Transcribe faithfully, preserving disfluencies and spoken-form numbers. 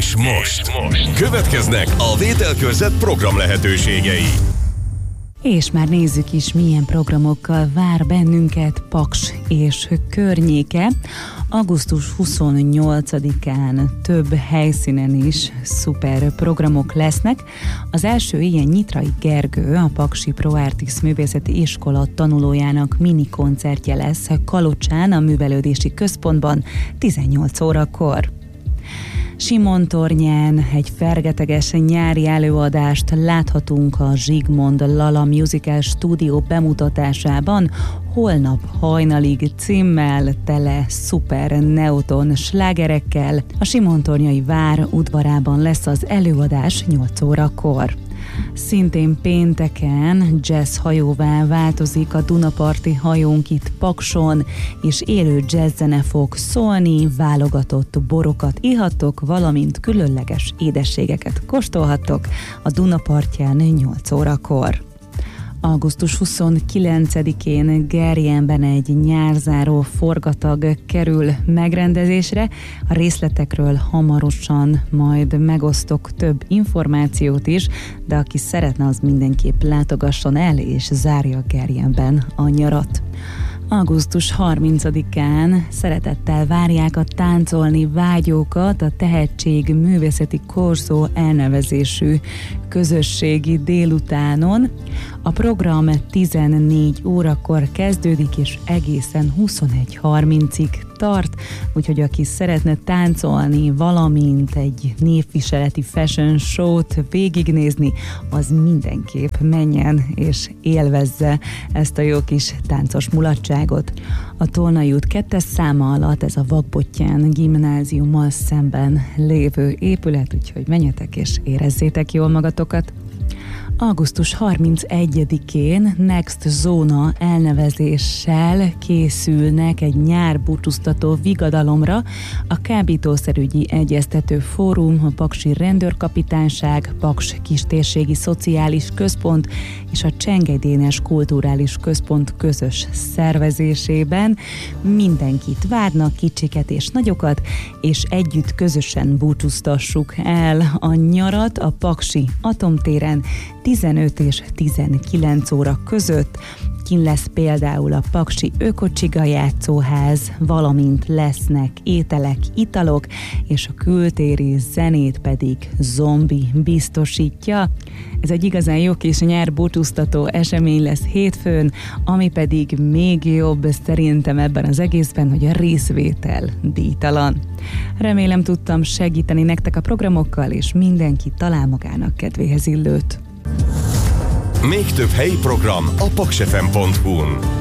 És most, most következnek a Vételkörzet program lehetőségei. És már nézzük is, milyen programokkal vár bennünket Paks és környéke. augusztus huszonnyolcadikán több helyszínen is szuper programok lesznek. Az első ilyen Nyitrai Gergő, a Paksi ProArtis Művészeti Iskola tanulójának mini koncertje lesz Kalocsán, a Művelődési Központban tizennyolc órakor. Simontornyán egy fergeteges nyári előadást láthatunk a Zsigmond Lala Musical Studio bemutatásában, Holnap hajnalig címmel, tele szuper neoton slágerekkel. A simontornyai vár udvarában lesz az előadás nyolc órakor. Szintén pénteken jazz hajóvá változik a Dunaparti hajónk itt Pakson, és élő jazzzene fog szólni, válogatott borokat ihattok, valamint különleges édességeket kóstolhattok a Dunapartján nyolc órakor. augusztus huszonkilencedikén Gerjenben egy nyárzáró forgatag kerül megrendezésre. A részletekről hamarosan majd megosztok több információt is, de aki szeretne, az mindenképp látogasson el és zárja Gerjenben a nyarat. augusztus harmincadikán szeretettel várják a táncolni vágyókat a Tehetség Művészeti Korszó elnevezésű közösségi délutánon. A program tizennégy órakor kezdődik, és egészen huszonegy harmincig tart, úgyhogy aki szeretne táncolni, valamint egy névviseleti fashion show-t végignézni, az mindenképp menjen és élvezze ezt a jó kis táncos mulatságot. A Tolnai út kettes száma alatt ez a Vakbottyán gimnáziummal szemben lévő épület, úgyhogy menjetek és érezzétek jól magatokat. augusztus harmincegyedikén Next Zóna elnevezéssel készülnek egy nyárbúcsúztató vigadalomra a Kábítószerügyi Egyeztető Fórum, a Paksi Rendőrkapitányság, Paks Kistérségi Szociális Központ és a Csengely Dénes Kulturális Központ közös szervezésében. Mindenkit várnak, kicsiket és nagyokat, és együtt közösen búcsúztassuk el a nyarat a Paksi Atomtéren tizenöt és tizenkilenc óra között. Kint lesz például a Paksi Ökocsiga játszóház, valamint lesznek ételek, italok, és a kültéri zenét pedig Zombi biztosítja. Ez egy igazán jó kis nyárbúcsúztató esemény lesz hétfőn, ami pedig még jobb szerintem ebben az egészben, hogy a részvétel díjtalan. Remélem tudtam segíteni nektek a programokkal, és mindenki talál magának kedvéhez illőt. Még több helyi program a paksefem pont hu-n.